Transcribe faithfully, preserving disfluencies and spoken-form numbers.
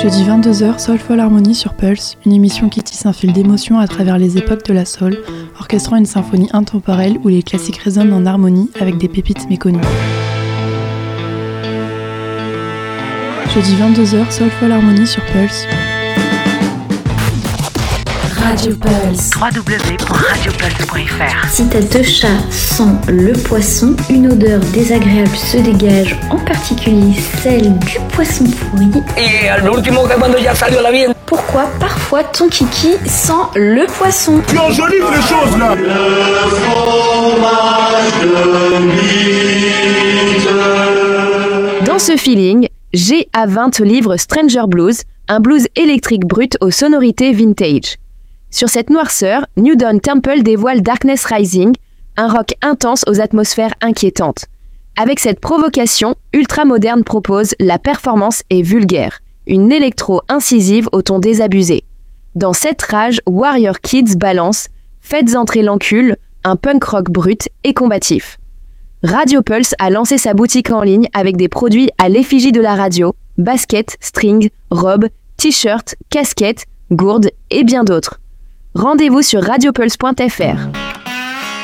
Jeudi vingt-deux heures, Soulful Harmony sur Pulse, une émission qui tisse un fil d'émotion à travers les époques de la soul, orchestrant une symphonie intemporelle où les classiques résonnent en harmonie avec des pépites méconnues. Jeudi vingt-deux heures, Soulful Harmony sur Pulse. Radio Pulse. w w w point radio pulse point f r. Si ta deux chats sent le poisson, une odeur désagréable se dégage, en particulier celle du poisson pourri. Et al último que cuando ya salió la bien. Pourquoi parfois ton kiki sent le poisson? Tu enjolives les choses là. Le fromage de bite. Dans ce feeling, G A vingt te livre Stranger Blues, un blues électrique brut aux sonorités vintage. Sur cette noirceur, New Dawn Temple dévoile Darkness Rising, un rock intense aux atmosphères inquiétantes. Avec cette provocation, Ultramoderne propose La performance est vulgaire, une électro incisive au ton désabusé. Dans cette rage, Warrior Kids balance Faites entrer l'encul, un punk rock brut et combatif. Radio Pulse a lancé sa boutique en ligne avec des produits à l'effigie de la radio, baskets, strings, robes, t-shirts, casquettes, gourdes et bien d'autres. Rendez-vous sur radio pulse point f r.